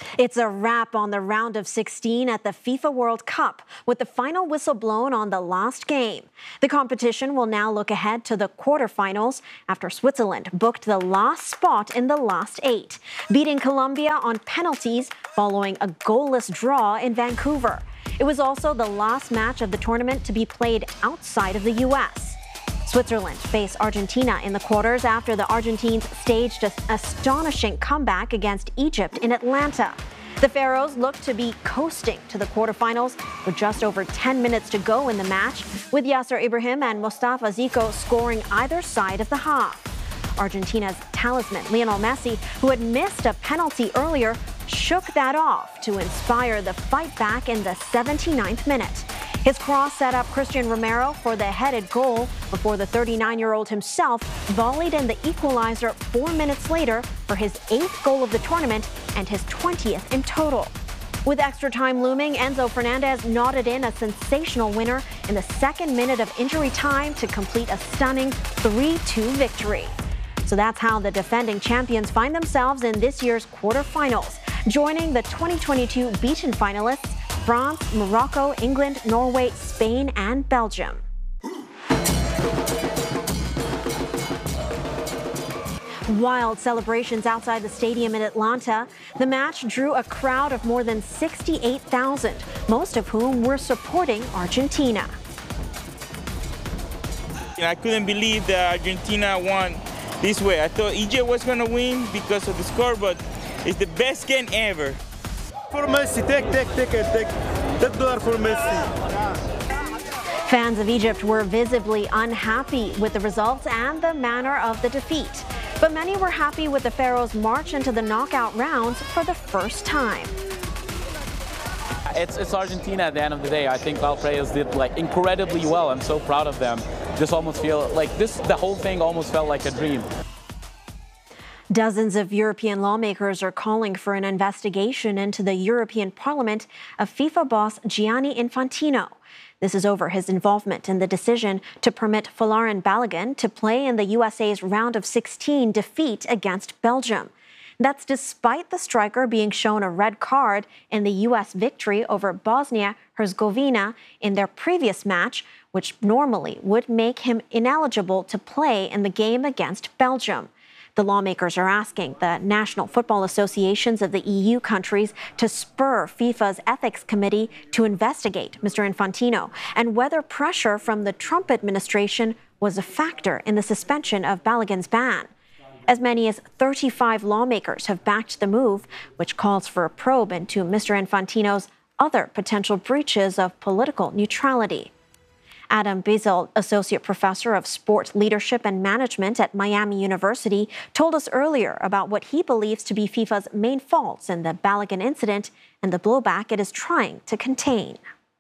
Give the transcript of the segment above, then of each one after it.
It's a wrap on the round of 16 at the FIFA World Cup, with the final whistle blown on the last game. The competition will now look ahead to the quarterfinals after Switzerland booked the last spot in the last 8, beating Colombia on penalties following a goalless draw in Vancouver. It was also the last match of the tournament to be played outside of the U.S. Switzerland faced Argentina in the quarters after the Argentines staged an astonishing comeback against Egypt in Atlanta. The Pharaohs looked to be coasting to the quarterfinals with just over 10 minutes to go in the match, with Yasser Ibrahim and Mustafa Zico scoring either side of the half. Argentina's talisman, Lionel Messi, who had missed a penalty earlier, shook that off to inspire the fight back in the 79th minute. His cross set up Christian Romero for the headed goal before the 39-year-old himself volleyed in the equalizer 4 minutes later for his 8th goal of the tournament and his 20th in total. With extra time looming, Enzo Fernandez knotted in a sensational winner in the 2nd minute of injury time to complete a stunning 3-2 victory. So that's how the defending champions find themselves in this year's quarterfinals, joining the 2022 beaten finalists France, Morocco, England, Norway, Spain, and Belgium. Wild celebrations outside the stadium in Atlanta. The match drew a crowd of more than 68,000, most of whom were supporting Argentina. I couldn't believe that Argentina won this way. I thought Egypt was going to win because of the score, but it's the best game ever. For Messi, take $10 for Messi. Fans of Egypt were visibly unhappy with the results and the manner of the defeat. But many were happy with the Pharaohs' march into the knockout rounds for the first time. It's Argentina at the end of the day. I think Valpreyas did incredibly well. I'm so proud of them. Just almost feel like the whole thing almost felt like a dream. Dozens of European lawmakers are calling for an investigation into the European Parliament of FIFA boss Gianni Infantino. This is over his involvement in the decision to permit Folarin Balogun to play in the USA's round of 16 defeat against Belgium. That's despite the striker being shown a red card in the U.S. victory over Bosnia-Herzegovina in their previous match, which normally would make him ineligible to play in the game against Belgium. The lawmakers are asking the national football associations of the EU countries to spur FIFA's ethics committee to investigate Mr. Infantino and whether pressure from the Trump administration was a factor in the suspension of Balogun's ban. As many as 35 lawmakers have backed the move, which calls for a probe into Mr. Infantino's other potential breaches of political neutrality. Adam Bizel, Associate Professor of Sport Leadership and Management at Miami University, told us earlier about what he believes to be FIFA's main faults in the Balogun incident and the blowback it is trying to contain.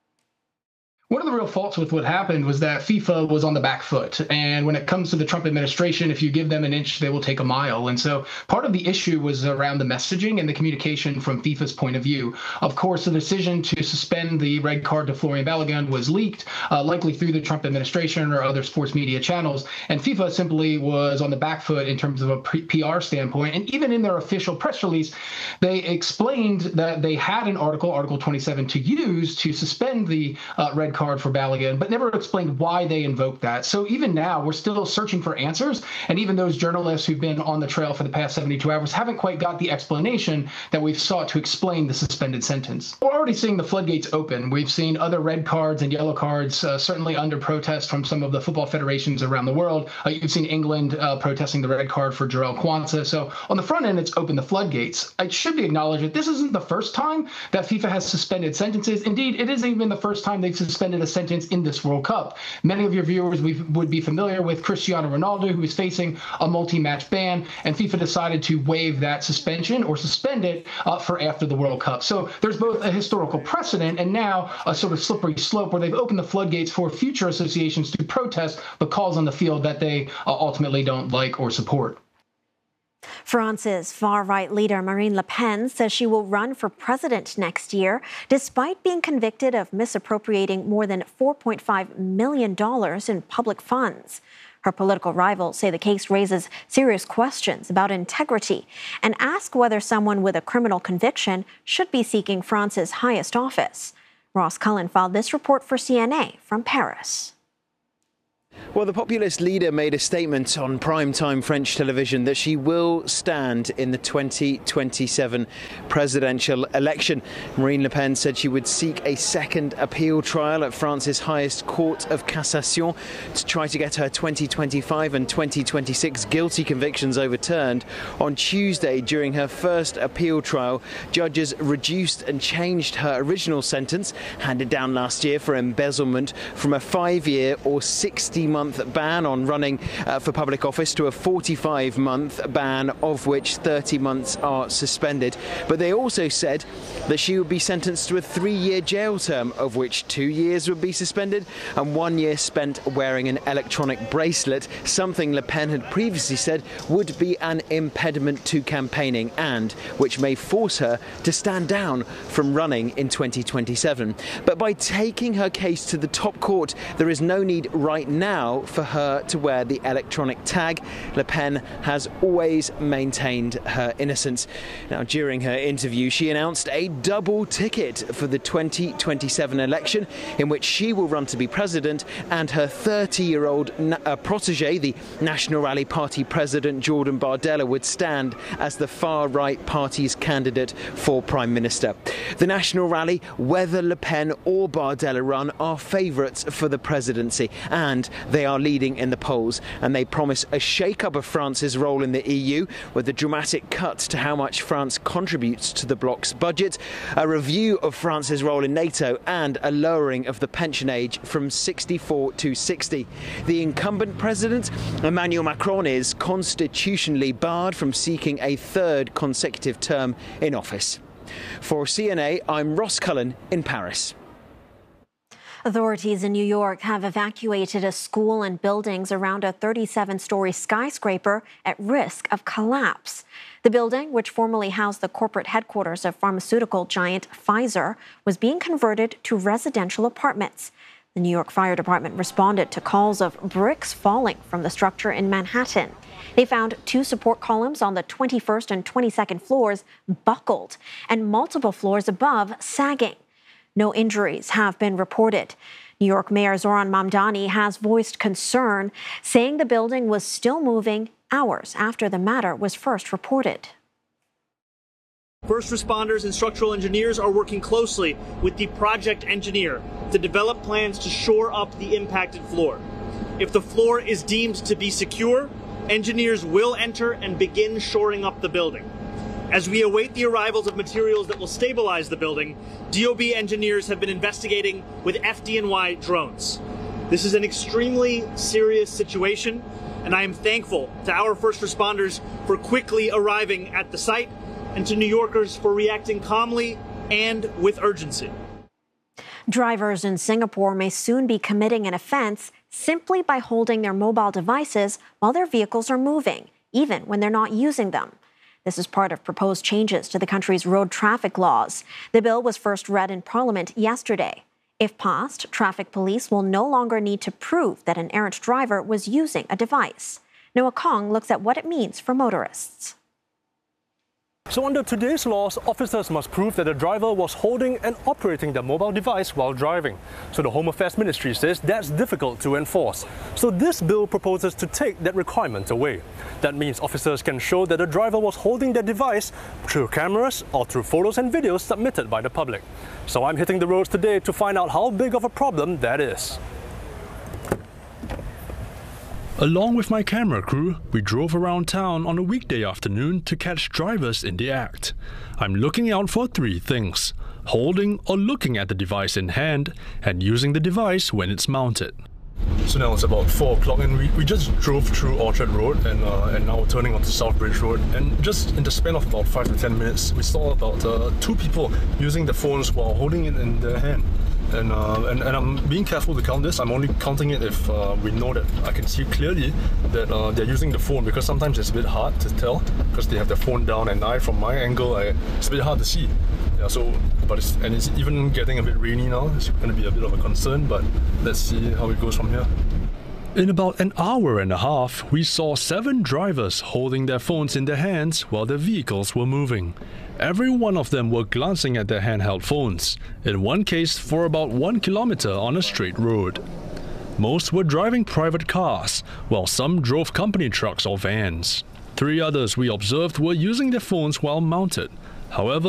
One of the real faults with what happened was that FIFA was on the back foot. And when it comes to the Trump administration, if you give them an inch, they will take a mile. And so part of the issue was around the messaging and the communication from FIFA's point of view. Of course, the decision to suspend the red card to Folarin Balogun was leaked, likely through the Trump administration or other sports media channels. And FIFA simply was on the back foot in terms of a PR standpoint. And even in their official press release, they explained that they had an article, Article 27, to use to suspend the red card for Balogun, but never explained why they invoked that. So even now, we're still searching for answers. And even those journalists who've been on the trail for the past 72 hours haven't quite got the explanation that we've sought to explain the suspended sentence. We're already seeing the floodgates open. We've seen other red cards and yellow cards, certainly under protest from some of the football federations around the world. You've seen England protesting the red card for Jarell Quansah. So on the front end, it's opened the floodgates. It should be acknowledged that this isn't the first time that FIFA has suspended sentences. Indeed, it isn't even the first time they've suspended a sentence in this World Cup. Many of your viewers would be familiar with Cristiano Ronaldo, who is facing a multi-match ban, and FIFA decided to waive that suspension or suspend it for after the World Cup. So there's both a historical precedent and now a sort of slippery slope where they've opened the floodgates for future associations to protest the calls on the field that they ultimately don't like or support. France's far-right leader Marine Le Pen says she will run for president next year, despite being convicted of misappropriating more than $4.5 million in public funds. Her political rivals say the case raises serious questions about integrity and ask whether someone with a criminal conviction should be seeking France's highest office. Ross Cullen filed this report for CNA from Paris. Well, the populist leader made a statement on primetime French television that she will stand in the 2027 presidential election. Marine Le Pen said she would seek a second appeal trial at France's highest court of cassation to try to get her 2025 and 2026 guilty convictions overturned. On Tuesday, during her first appeal trial, judges reduced and changed her original sentence, handed down last year for embezzlement, from a 5-year or 60-month ban on running for public office to a 45-month ban, of which 30 months are suspended. But they also said that she would be sentenced to a 3-year jail term, of which 2 years would be suspended and 1 year spent wearing an electronic bracelet, something Le Pen had previously said would be an impediment to campaigning and which may force her to stand down from running in 2027. But by taking her case to the top court, there is no need right now for her to wear the electronic tag. Le Pen has always maintained her innocence. Now, during her interview, she announced a double ticket for the 2027 election, in which she will run to be president and her 30-year-old protege, the National Rally Party president Jordan Bardella, would stand as the far-right party's candidate for prime minister. The National Rally, whether Le Pen or Bardella run, are favourites for the presidency, and they are leading in the polls, and they promise a shake-up of France's role in the EU, with a dramatic cut to how much France contributes to the bloc's budget, a review of France's role in NATO, and a lowering of the pension age from 64 to 60. The incumbent president, Emmanuel Macron, is constitutionally barred from seeking a third consecutive term in office. For CNA, I'm Ross Cullen in Paris. Authorities in New York have evacuated a school and buildings around a 37-story skyscraper at risk of collapse. The building, which formerly housed the corporate headquarters of pharmaceutical giant Pfizer, was being converted to residential apartments. The New York Fire Department responded to calls of bricks falling from the structure in Manhattan. They found 2 support columns on the 21st and 22nd floors buckled and multiple floors above sagging. No injuries have been reported. New York Mayor Zohran Mamdani has voiced concern, saying the building was still moving hours after the matter was first reported. First responders and structural engineers are working closely with the project engineer to develop plans to shore up the impacted floor. If the floor is deemed to be secure, engineers will enter and begin shoring up the building. As we await the arrivals of materials that will stabilize the building, DOB engineers have been investigating with FDNY drones. This is an extremely serious situation, and I am thankful to our first responders for quickly arriving at the site and to New Yorkers for reacting calmly and with urgency. Drivers in Singapore may soon be committing an offense simply by holding their mobile devices while their vehicles are moving, even when they're not using them. This is part of proposed changes to the country's road traffic laws. The bill was first read in Parliament yesterday. If passed, traffic police will no longer need to prove that an errant driver was using a device. Noah Kong looks at what it means for motorists. So under today's laws, officers must prove that the driver was holding and operating their mobile device while driving. So the Home Affairs Ministry says that's difficult to enforce. So this bill proposes to take that requirement away. That means officers can show that the driver was holding their device through cameras or through photos and videos submitted by the public. So I'm hitting the roads today to find out how big of a problem that is. Along with my camera crew, we drove around town on a weekday afternoon to catch drivers in the act. I'm looking out for 3 things: holding or looking at the device in hand, and using the device when it's mounted. So now it's about 4 o'clock and we just drove through Orchard Road and now we're turning onto South Bridge Road, and just in the span of about 5 to 10 minutes we saw about 2 people using the phones while holding it in their hand. And I'm being careful to count this. I'm only counting it if we know that I can see clearly that they're using the phone, because sometimes it's a bit hard to tell because they have their phone down, and from my angle, it's a bit hard to see. Yeah, so, it's even getting a bit rainy now. It's going to be a bit of a concern, but let's see how it goes from here. In about an hour and a half, we saw 7 drivers holding their phones in their hands while their vehicles were moving. Every one of them were glancing at their handheld phones, in one case for about 1 kilometer on a straight road. Most were driving private cars, while some drove company trucks or vans. 3 others we observed were using their phones while mounted. However,